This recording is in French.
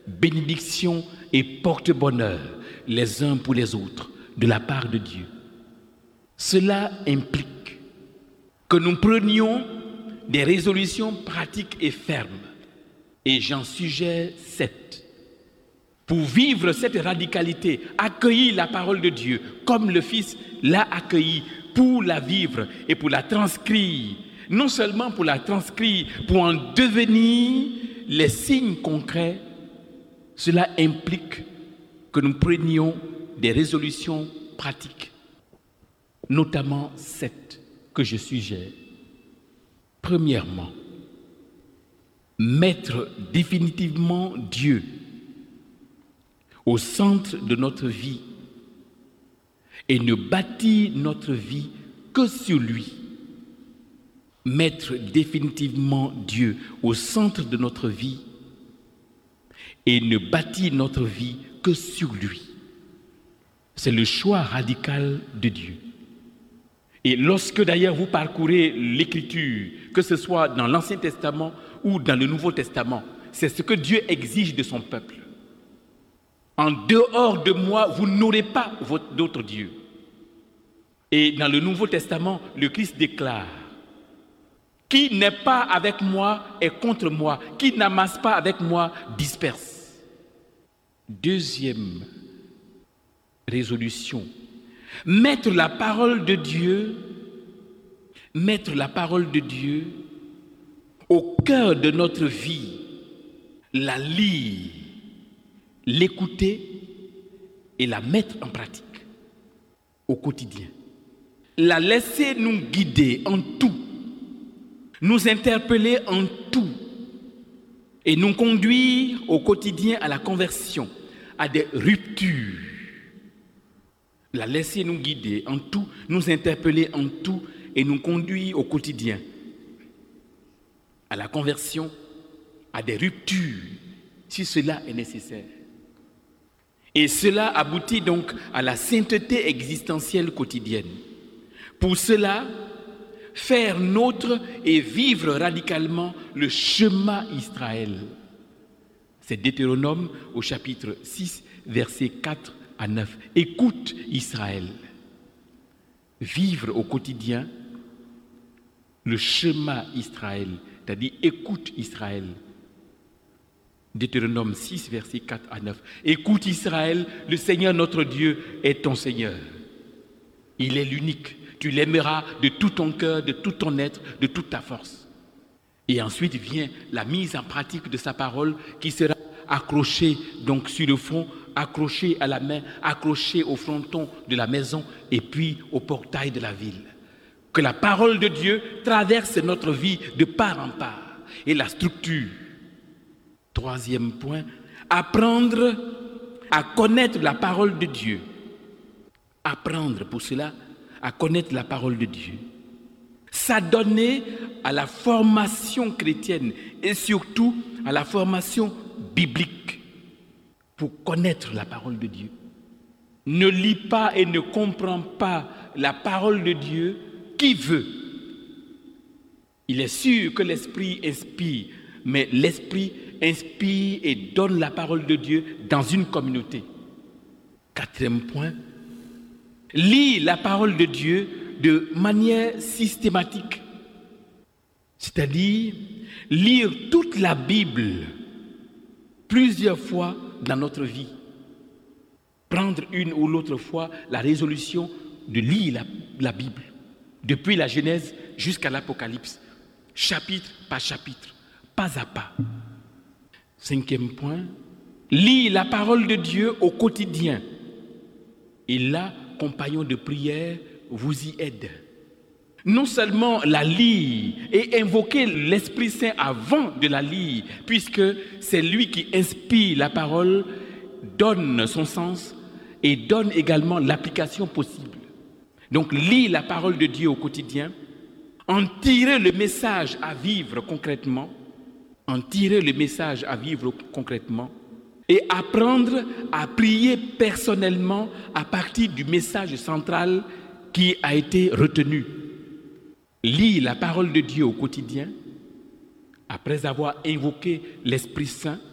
bénédiction et porte-bonheur les uns pour les autres de la part de Dieu. Cela implique que nous prenions des résolutions pratiques et fermes. Et j'en suggère 7. Pour vivre cette radicalité, accueillir la parole de Dieu comme le Fils l'a accueillie, pour la vivre et pour la transcrire. Non seulement pour la transcrire, pour en devenir les signes concrets. Cela implique que nous prenions des résolutions pratiques, notamment 7 que je suggère. Premièrement, mettre définitivement Dieu au centre de notre vie et ne bâtir notre vie que sur lui. Mettre définitivement Dieu au centre de notre vie et ne bâtir notre vie que sur lui. C'est le choix radical de Dieu. Et lorsque d'ailleurs vous parcourez l'Écriture, que ce soit dans l'Ancien Testament ou dans le Nouveau Testament, c'est ce que Dieu exige de son peuple. En dehors de moi, vous n'aurez pas d'autre Dieu. Et dans le Nouveau Testament, le Christ déclare: qui n'est pas avec moi est contre moi, qui n'amasse pas avec moi disperse. Deuxième résolution, mettre la parole de Dieu au cœur de notre vie, la lire, l'écouter et la mettre en pratique au quotidien. La laisser nous guider en tout, nous interpeller en tout et nous conduire au quotidien à la conversion, à des ruptures. La laisser nous guider en tout, nous interpeller en tout et nous conduire au quotidien à la conversion, à des ruptures, si cela est nécessaire. Et cela aboutit donc à la sainteté existentielle quotidienne. Pour cela, faire nôtre et vivre radicalement le schéma Israël. C'est Deutéronome au chapitre 6, versets 4 à 9. Écoute Israël. Vivre au quotidien le schéma Israël, c'est-à-dire écoute Israël. Deutéronome 6, versets 4 à 9. Écoute Israël, le Seigneur notre Dieu est ton Seigneur. Il est l'unique. Tu l'aimeras de tout ton cœur, de tout ton être, de toute ta force. Et ensuite vient la mise en pratique de sa parole qui sera accrochée donc sur le front, accrochée à la main, accrochée au fronton de la maison et puis au portail de la ville. Que la parole de Dieu traverse notre vie de part en part et la structure. Troisième point, apprendre à connaître la parole de Dieu. Apprendre pour cela à connaître la parole de Dieu. S'adonner à la formation chrétienne et surtout à la formation biblique pour connaître la parole de Dieu. Ne lis pas et ne comprends pas la parole de Dieu qui veut. Il est sûr que l'Esprit inspire, mais l'Esprit inspire et donne la parole de Dieu dans une communauté. Quatrième point, lis la parole de Dieu de manière systématique, c'est-à-dire lire toute la Bible plusieurs fois dans notre vie. Prendre une ou l'autre fois la résolution de lire la Bible, depuis la Genèse jusqu'à l'Apocalypse, chapitre par chapitre, pas à pas. Cinquième point, lire la parole de Dieu au quotidien. Et là, compagnons de prière, vous y aide. Non seulement la lire et invoquer l'Esprit Saint avant de la lire, puisque c'est lui qui inspire la parole, donne son sens et donne également l'application possible. Donc lire la parole de Dieu au quotidien, en tirer le message à vivre concrètement, et apprendre à prier personnellement à partir du message central qui a été retenu. Lire la parole de Dieu au quotidien, après avoir invoqué l'Esprit Saint,